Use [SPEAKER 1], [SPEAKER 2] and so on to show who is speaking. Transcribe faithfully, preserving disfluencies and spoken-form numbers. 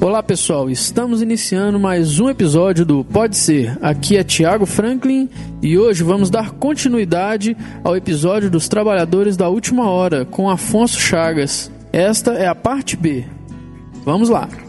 [SPEAKER 1] Olá pessoal, estamos iniciando mais um episódio do Pode Ser. Aqui é Thiago Franklin e hoje vamos dar continuidade ao episódio dos Trabalhadores da Última Hora com Afonso Chagas. Esta é a parte B. Vamos lá!